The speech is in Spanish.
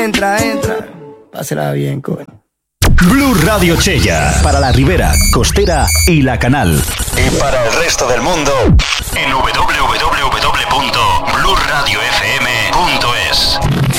Entra, pásela bien, coño. Blue Radio Chella, para la Ribera, Costera y La Canal. Y para el resto del mundo, en www